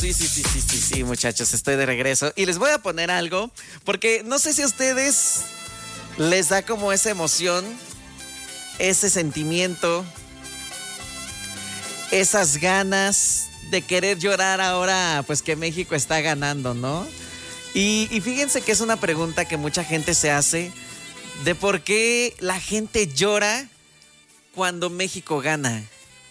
Sí, muchachos, estoy de regreso. Y les voy a poner algo, porque no sé si a ustedes les da como esa emoción, ese sentimiento, esas ganas de querer llorar ahora, pues que México está ganando, ¿no? Y fíjense que es una pregunta que mucha gente se hace de por qué la gente llora cuando México gana.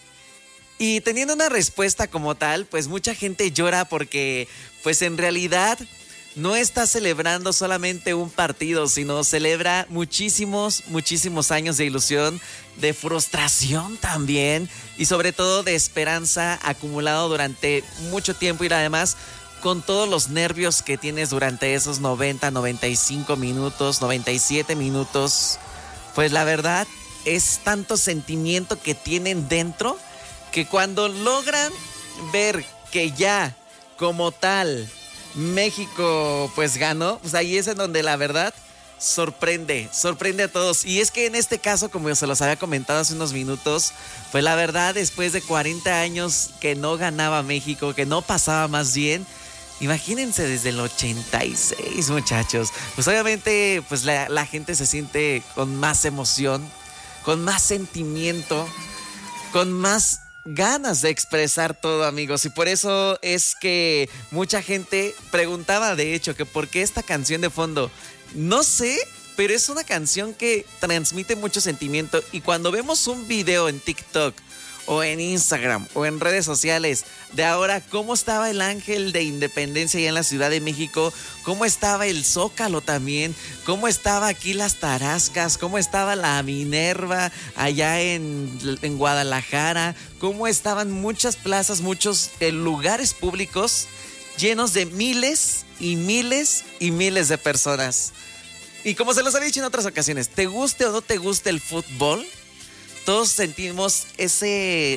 Y teniendo una respuesta como tal, pues mucha gente llora porque pues en realidad no está celebrando solamente un partido, sino celebra muchísimos años de ilusión, de frustración también y sobre todo de esperanza acumulado durante mucho tiempo y además con todos los nervios que tienes durante esos 90, 95 minutos, 97 minutos. Pues la verdad es tanto sentimiento que tienen dentro que cuando logran ver que ya como tal México pues ganó, pues ahí es en donde la verdad sorprende a todos. Y es que en este caso, como yo se los había comentado hace unos minutos, pues la verdad después de 40 años que no ganaba México, que no pasaba más bien, imagínense desde el 86, muchachos, pues obviamente pues la gente se siente con más emoción, con más sentimiento, con más ganas de expresar todo, amigos. Y por eso es que mucha gente preguntaba, de hecho, que por qué esta canción de fondo. No sé, pero es una canción que transmite mucho sentimiento. Y cuando vemos un video en TikTok o en Instagram o en redes sociales de ahora cómo estaba el Ángel de Independencia allá en la Ciudad de México, cómo estaba el Zócalo también, cómo estaba aquí las Tarascas, cómo estaba la Minerva allá en Guadalajara, cómo estaban muchas plazas, muchos lugares públicos llenos de miles y miles y miles de personas. Y como se los había dicho en otras ocasiones, te guste o no te guste el fútbol, todos sentimos ese,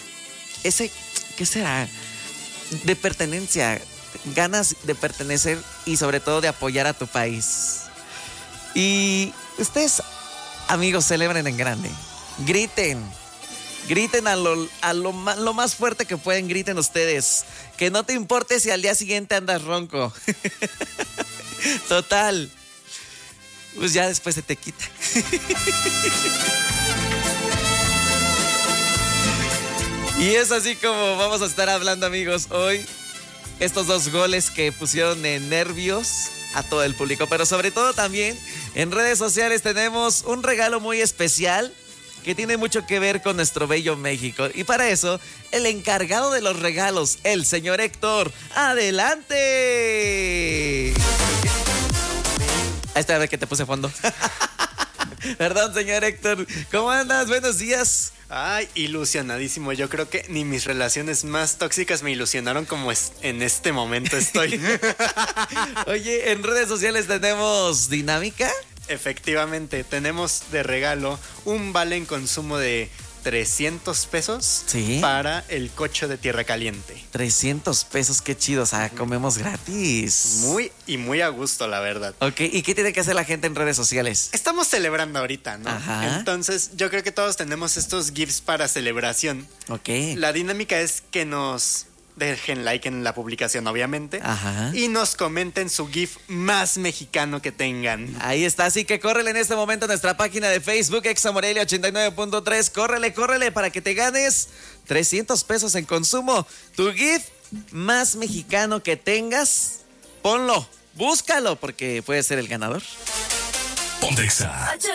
¿qué será? De pertenencia, ganas de pertenecer y sobre todo de apoyar a tu país. Y ustedes, amigos, celebren en grande. Griten lo más fuerte que pueden, griten ustedes. Que no te importe si al día siguiente andas ronco. Total. Pues ya después se te quita. Y es así como vamos a estar hablando, amigos, hoy. Estos dos goles que pusieron en nervios a todo el público. Pero sobre todo también en redes sociales tenemos un regalo muy especial que tiene mucho que ver con nuestro bello México. Y para eso, el encargado de los regalos, el señor Héctor. ¡Adelante! Esta vez que te puse fondo. Perdón, señor Héctor. ¿Cómo andas? Buenos días. Ay, ilusionadísimo. Yo creo que ni mis relaciones más tóxicas me ilusionaron como en este momento estoy. Oye, en redes sociales tenemos dinámica. Efectivamente, tenemos de regalo un vale en consumo de 300 pesos para el cocho de Tierra Caliente. 300 pesos, qué chido, o sea, comemos gratis. Muy a gusto, la verdad. Ok, ¿y qué tiene que hacer la gente en redes sociales? Estamos celebrando ahorita, ¿no? Ajá. Entonces, yo creo que todos tenemos estos gifs para celebración. Ok. La dinámica es que nos dejen like en la publicación, obviamente. Ajá. Y nos comenten su GIF más mexicano que tengan. Ahí está, así que córrele en este momento a nuestra página de Facebook, Exa Morelia 89.3. Córrele para que te ganes 300 pesos en consumo. Tu GIF más mexicano que tengas, ponlo, búscalo, porque puede ser el ganador. Ponte Exa.